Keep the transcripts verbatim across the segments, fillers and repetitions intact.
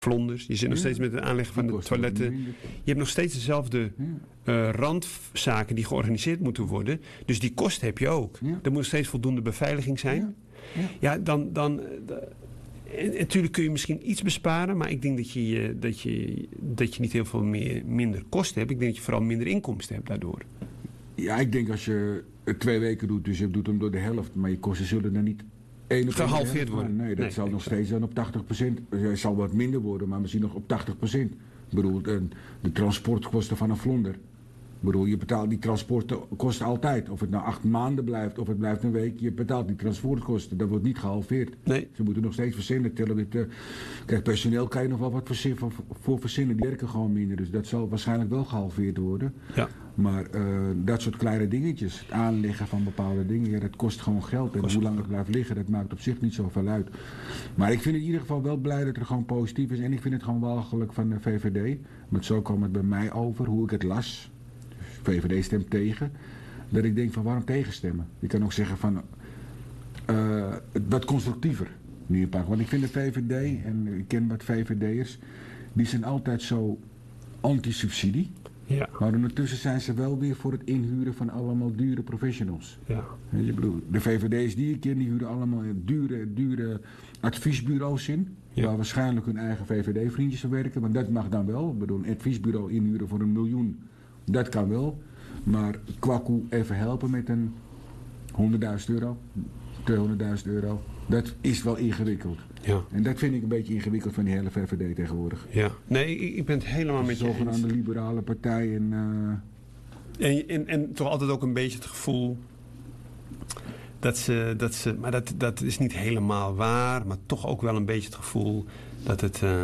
vlonders. Je zit nog Ja. steeds met het aanleggen van Die de kosten toiletten. minder. Je hebt nog steeds dezelfde Ja. uh, randzaken die georganiseerd moeten worden. Dus die kosten heb je ook. Ja. Er moet nog steeds voldoende beveiliging zijn. Ja. Ja. Ja, dan... dan uh, de, en, natuurlijk kun je misschien iets besparen, maar ik denk dat je, uh, dat je, dat je niet heel veel meer, minder kosten hebt. Ik denk dat je vooral minder inkomsten hebt daardoor. Ja, ik denk als je het twee weken doet, dus je doet hem door de helft, maar je kosten zullen er niet één op Gehalveerd de helft worden. gaan. Nee, dat Nee, zal nog exact. steeds dan op tachtig procent. Het zal wat minder worden, maar misschien nog op tachtig procent. Ik bedoel, de, de transportkosten van een vlonder. Ik bedoel, je betaalt die transportkosten altijd. Of het nou acht maanden blijft of het blijft een week. Je betaalt die transportkosten. Dat wordt niet gehalveerd. Nee. Ze moeten nog steeds verzinnen. Tellen dit, uh, kijk, personeel kan je nog wel wat voor, voor, voor verzinnen. Die werken gewoon minder. Dus dat zal waarschijnlijk wel gehalveerd worden. Ja. Maar uh, dat soort kleine dingetjes. Het aanleggen van bepaalde dingen. Ja, dat kost gewoon geld. En Kost hoe lang het blijft liggen, dat maakt op zich niet zoveel uit. Maar ik vind in ieder geval wel blij dat er gewoon positief is. En ik vind het gewoon walgelijk van de V V D. Maar zo kwam het bij mij over, hoe ik het las. V V D stemt tegen. Dat ik denk van waarom tegenstemmen? Je kan ook zeggen van uh, wat constructiever. Nu een paar. Want ik vind de V V D, en ik ken wat V V D'ers, die zijn altijd zo anti-subsidie. Ja. Maar ondertussen zijn ze wel weer voor het inhuren van allemaal dure professionals. Ja. Je bedoelt, de V V D'ers die ik ken, die huren allemaal dure, dure adviesbureaus in. Ja. Waar waarschijnlijk hun eigen V V D-vriendjes werken. Maar dat mag dan wel. Ik bedoel, een adviesbureau inhuren voor een miljoen. Dat kan wel, maar Kwaku even helpen met een honderdduizend euro, tweehonderdduizend euro, dat is wel ingewikkeld. Ja. En dat vind ik een beetje ingewikkeld van die hele V V D tegenwoordig. Ja. Nee, ik, ik ben het helemaal met De je eens. zogenaamde liberale partij en... Uh... En, en, en toch altijd ook een beetje het gevoel dat ze, dat ze maar dat, dat is niet helemaal waar, maar toch ook wel een beetje het gevoel dat het, uh,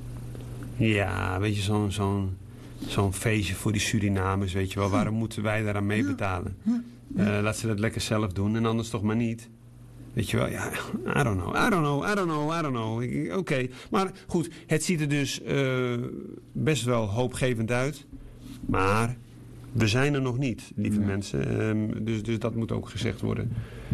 ja, weet je, zo'n, zo'n, zo'n feestje voor die Surinamers, weet je wel, waarom moeten wij daaraan mee betalen? Uh, laat ze dat lekker zelf doen en anders toch maar niet. Weet je wel, ja, I don't know, I don't know, I don't know, I don't know. Oké, okay. Maar goed, het ziet er dus uh, best wel hoopgevend uit, maar we zijn er nog niet, lieve nee. mensen. Um, dus, dus dat moet ook gezegd worden.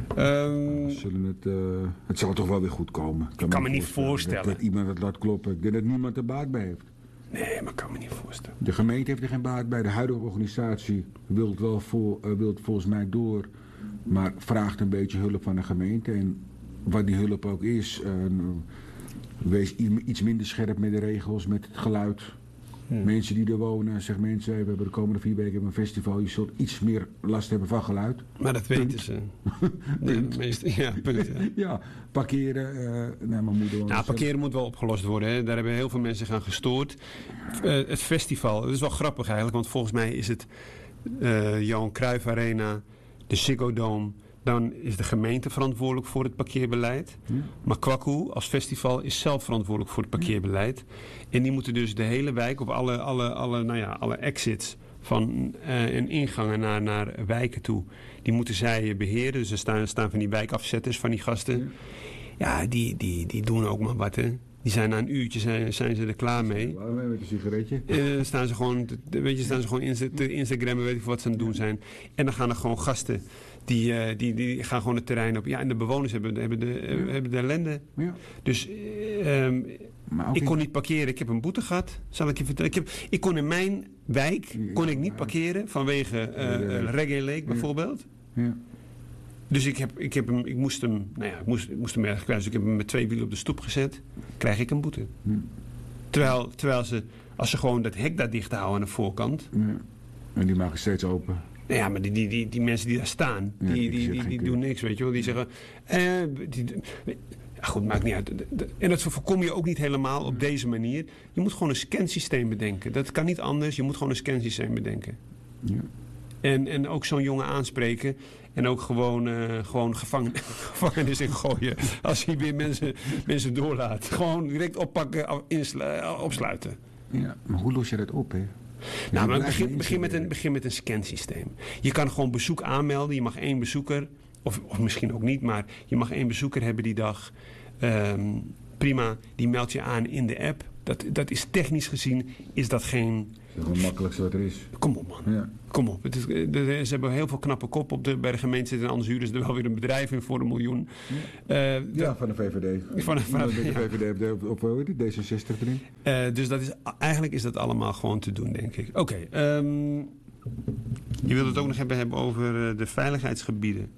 Um, Zullen het, uh, het zal toch wel weer goed komen. Ik kan, ik kan me, me niet voorstellen, voorstellen. Dat, dat iemand het laat kloppen. Ik denk dat niemand er baat bij heeft. Nee, maar ik kan me niet voorstellen. De gemeente heeft er geen baat bij. De huidige organisatie wil het wel voor, uh, wil het volgens mij door. Maar vraagt een beetje hulp van de gemeente. En wat die hulp ook is. Uh, wees iets minder scherp met de regels, met het geluid. Hmm. Mensen die er wonen, zeg mensen, we hebben de komende vier weken een festival, je zult iets meer last hebben van geluid. Maar dat weten punt. ze. punt. Ja, meest, ja, punt. Ja. Ja, parkeren. Uh, nou, mijn moeder nou, parkeren moet wel opgelost worden. Hè. Daar hebben heel veel mensen aan gestoord. Uh, het festival, dat is wel grappig eigenlijk, want volgens mij is het uh, Johan Cruijff Arena, de Ziggo Dome. Dan is de gemeente verantwoordelijk voor het parkeerbeleid. Ja. Maar Kwaku als festival is zelf verantwoordelijk voor het parkeerbeleid. En die moeten dus de hele wijk op alle, alle, alle, nou ja, alle exits van uh, en ingangen naar, naar wijken toe. Die moeten zij beheren. Dus er staan, staan van die wijkafzetters van die gasten. Ja, ja die, die, die doen ook maar wat, hè. Die zijn na een uurtje zijn, zijn ze er klaar mee. Waarom met een sigaretje? Uh, staan ze gewoon, weet je, staan ze gewoon insta- te Instagrammen, weet ik wat ze aan het doen zijn. En dan gaan er gewoon gasten, die, uh, die, die gaan gewoon het terrein op. Ja, en de bewoners hebben, hebben, de, uh, hebben de ellende. Ja. Dus uh, um, ik kon niet parkeren. Ik heb een boete gehad, zal ik je vertellen. Ik, heb, ik kon in mijn wijk kon ik niet parkeren vanwege uh, uh, Reggae Lake bijvoorbeeld. Ja. Dus ik, heb, ik, heb hem, ik moest hem, nou ja, ik moest, ik moest hem ergens kwijt. Dus ik heb hem met twee wielen op de stoep gezet. Krijg ik een boete. Hm. Terwijl, terwijl ze, als ze gewoon dat hek daar dicht houden aan de voorkant. Ja. En die maken steeds open. Nou ja, maar die, die, die, die mensen die daar staan, die, ja, die, die, die, die doen niks, weet je wel. Die zeggen, eh, die, ja, goed, maakt niet uit. En dat voorkom je ook niet helemaal op deze manier. Je moet gewoon een scansysteem bedenken. Dat kan niet anders. Je moet gewoon een scansysteem bedenken. Ja. En, en ook zo'n jongen aanspreken. En ook gewoon, uh, gewoon gevangen, gevangenis in gooien. Als hij weer mensen, mensen doorlaat. Gewoon direct oppakken, inslu- opsluiten. Ja, maar hoe los je dat op, hè? Nou, maar begin, begin, met een, begin met een scansysteem. Je kan gewoon bezoek aanmelden. Je mag één bezoeker, of, of misschien ook niet, maar je mag één bezoeker hebben die dag. Um, prima, die meld je aan in de app. Dat, dat is technisch gezien, is dat geen... Dat is gewoon het makkelijkste wat er is. Kom op, man. Ja. Kom op. Het is, de, ze hebben heel veel knappe kop op de, bij de gemeente zitten. En anders huren ze er wel weer een bedrijf in voor een miljoen. Ja, Uh, ja van de V V D. Van, van, de ja. V V D op, op, op D zesenzestig erin. Uh, dus dat is, eigenlijk is dat allemaal gewoon te doen, denk ik. Oké. Okay, um, je wilde het ook nog hebben, hebben over de veiligheidsgebieden.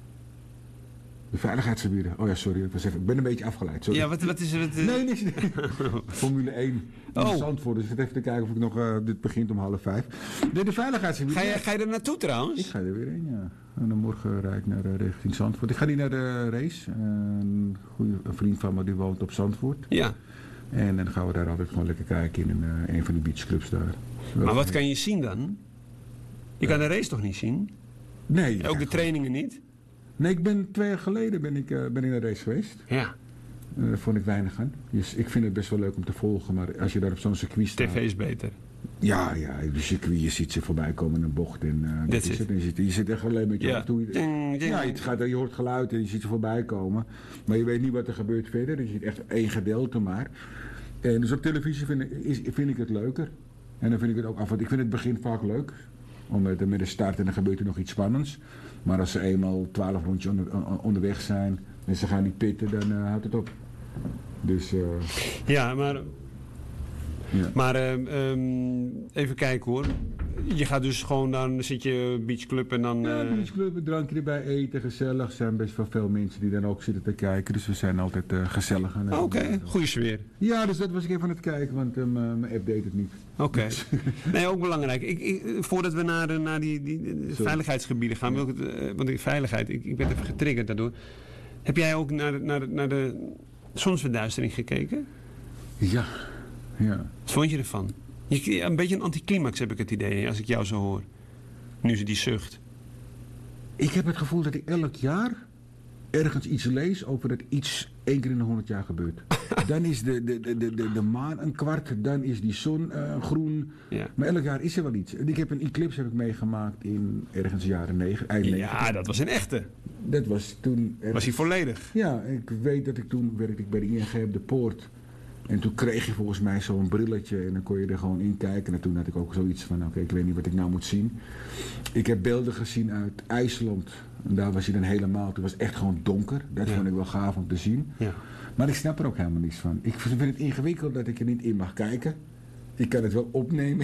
De veiligheidsgebieden. Oh ja, sorry. Ik, was even, ik ben een beetje afgeleid. Sorry. Ja, wat, wat is het? Uh... Nee, niks. Formule één. Oh. Zandvoort. Dus ik even te kijken of ik nog... Uh, dit begint om half vijf. De, de veiligheidsgebieden. Ga je, ga je er naartoe trouwens? Ik ga er weer heen, ja. En dan morgen rijd ik naar uh, richting Zandvoort. Ik ga niet naar de race. Uh, een, goeie, een vriend van me die woont op Zandvoort. Ja. En dan gaan we daar altijd gewoon lekker kijken in een, uh, een van die beachclubs daar. Wel maar wat kan je zien dan? Je kan de race toch niet zien? Nee. Ook de trainingen niet? Nee, ik ben twee jaar geleden ben ik, uh, ben ik naar de race geweest. Ja. Uh, daar vond ik weinig aan. Dus ik vind het best wel leuk om te volgen, maar als je daar op zo'n circuit staat... T V is beter. Ja, ja, de circuit, je ziet ze voorbij komen in een bocht en uh, dat is het. En je, zit, je zit echt alleen met je ja. hoofd toe. Ja, je, gaat, je hoort geluid en je ziet ze voorbij komen. Maar je weet niet wat er gebeurt verder. Dus je ziet echt één gedeelte maar. En dus op televisie vind ik, is, vind ik het leuker. En dan vind ik het ook af. Want ik vind het begin vaak leuk. Omdat met de start en dan gebeurt er nog iets spannends. Maar als ze eenmaal twaalf rondjes onder, onderweg zijn en ze gaan niet pitten, dan uh, houdt het op. Dus, uh, ja, maar, ja. maar uh, um, even kijken hoor. Je gaat dus gewoon, dan zit je beachclub en dan... Uh... Ja, beachclub, een drankje erbij eten, gezellig. Er zijn best wel veel mensen die dan ook zitten te kijken. Dus we zijn altijd uh, gezellig. Oké, okay. Goeie sfeer. Ja, dus dat was ik even aan het kijken, want uh, mijn app deed het niet. Oké. Okay. Nee, ook belangrijk. Ik, ik, voordat we naar, naar die, die, die veiligheidsgebieden gaan, wil ik het, uh, want die veiligheid, ik, ik ben even getriggerd daardoor. Heb jij ook naar, naar, naar de zonsverduistering gekeken? Ja, ja. Wat vond je ervan? Je, een beetje een anticlimax heb ik het idee, als ik jou zo hoor. Nu ze die zucht. Ik heb het gevoel dat ik elk jaar ergens iets lees over dat iets één keer in de honderd jaar gebeurt. Dan is de, de, de, de, de maan een kwart, dan is die zon uh, groen. Ja. Maar elk jaar is er wel iets. Ik heb een eclipse heb ik meegemaakt in ergens jaren negen, eind ja, negentig. Dat was een echte. Dat was toen... Ergens, was hij volledig? Ja, ik weet dat ik toen werkte ik bij de I N G op de Poort. En toen kreeg je volgens mij zo'n brilletje en dan kon je er gewoon in kijken. En toen had ik ook zoiets van, oké, okay, ik weet niet wat ik nou moet zien. Ik heb beelden gezien uit IJsland. En daar was hij dan helemaal, toen was het echt gewoon donker. Dat ja. vond ik wel gaaf om te zien. Ja. Maar ik snap er ook helemaal niets van. Ik vind het ingewikkeld dat ik er niet in mag kijken. Ik kan het wel opnemen.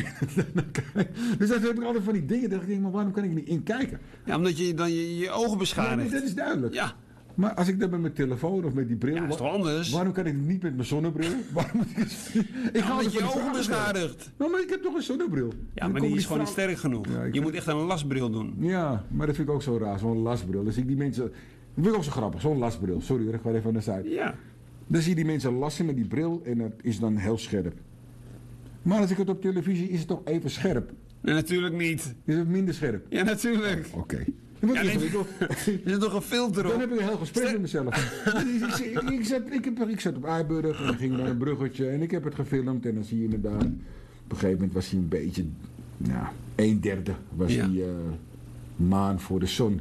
Dus dat heb ik altijd van die dingen. Dat ik denk, maar waarom kan ik er niet in kijken? Ja, omdat je dan je, je ogen beschadigt. Ja, dat is duidelijk. Ja. Maar als ik dan met mijn telefoon of met die bril... Ja, dat is toch anders? Waarom kan ik niet met mijn zonnebril? Waarom moet ik... ik ja, omdat je je ogen beschadigt. Nou, maar ik heb toch een zonnebril. Ja, maar die is gewoon niet sterk genoeg. Ja, je vind... moet echt een lasbril doen. Ja, maar dat vind ik ook zo raar, zo'n lasbril. Dan zie ik die mensen... Dat vind ik ook zo grappig, zo'n lasbril. Sorry, ik ga even naar de zijde. Ja. Dan zie je die mensen lassen met die bril en dat is dan heel scherp. Maar als ik het op televisie is het toch even scherp? Nee, natuurlijk niet. Is het minder scherp? Ja, natuurlijk. Oké. Okay. Ja, nee, er is toch een filter op? Dan heb ik een heel gesprek Stel... met mezelf. ik, ik, ik, zat, ik, heb, ik zat op Eiburg en dan ging naar een bruggetje en ik heb het gefilmd en dan zie je inderdaad... Op een gegeven moment was hij een beetje... Nou, een derde was ja. die uh, maan voor de zon.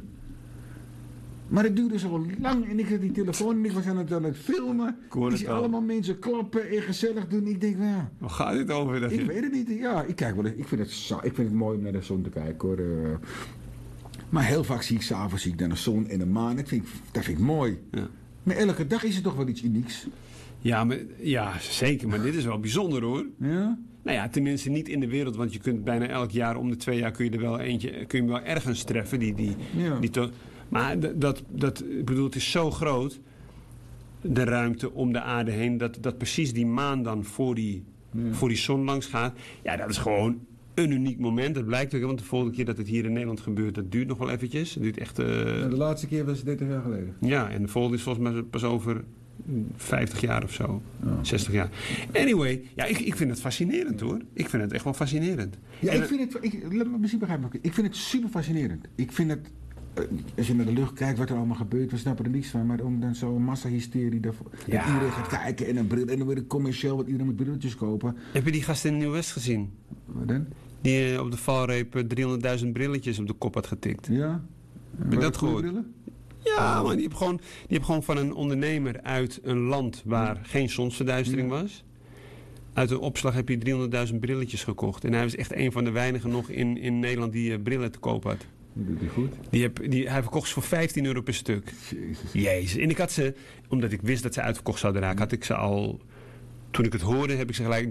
Maar het duurde zo lang en ik had die telefoon en ik was aan het, aan het filmen. Ik zie allemaal mensen klappen en gezellig doen. Ik denk, ja... Waar gaat dit over? Dat ik je... weet het niet. Ja, ik, kijk wel, ik, vind het, ik vind het mooi om naar de zon te kijken hoor. Uh, maar heel vaak zie ik s'avonds zie ik dan de zon en de maan. Dat vind ik, dat vind ik mooi. Ja. Maar elke dag is het toch wel iets unieks. Ja, maar, ja, zeker. Maar dit is wel bijzonder hoor. Ja? Nou ja, tenminste niet in de wereld. Want je kunt bijna elk jaar om de twee jaar kun je er wel eentje... kun je hem wel ergens treffen. Die, die, ja. die to- maar dat, dat, dat, ik bedoel, het is zo groot... de ruimte om de aarde heen... dat, dat precies die maan dan voor die, ja. voor die zon langs gaat. Ja, dat is gewoon... een uniek moment, dat blijkt ook, want de volgende keer dat het hier in Nederland gebeurt, dat duurt nog wel eventjes. Het duurt echt... Uh... Ja, de laatste keer was dertig jaar geleden. Ja, en de volgende is volgens mij pas over vijftig jaar of zo. Oh. zestig jaar. Anyway, ja, ik, ik vind het fascinerend hoor. Ik vind het echt wel fascinerend. Ja, en ik vind het... Ik, laat me misschien begrijpen. Ik vind het super fascinerend. Ik vind het... Als je naar de lucht kijkt wat er allemaal gebeurt, we snappen er niets van. Maar om dan zo'n massahysterie, dat, ja. dat iedereen gaat kijken en een bril en dan weer commercieel, wat iedereen moet brilletjes kopen. Heb je die gast in Nieuw-West gezien? Wat dan? Die uh, op de valreep driehonderdduizend brilletjes op de kop had getikt. Ja. Heb je dat gehoord? Brillen? Ja, maar die heb, gewoon, die heb gewoon van een ondernemer uit een land waar ja. geen zonsverduistering ja. was. uit de opslag heb je driehonderdduizend brilletjes gekocht. En hij was echt een van de weinigen nog in, in Nederland die uh, brillen te koop had. Dat doet hij goed. Die heb, die, hij verkocht ze voor vijftien euro per stuk. Jezus. Jezus. En ik had ze, omdat ik wist dat ze uitverkocht zouden raken, had ik ze al... Toen ik het hoorde, heb ik ze gelijk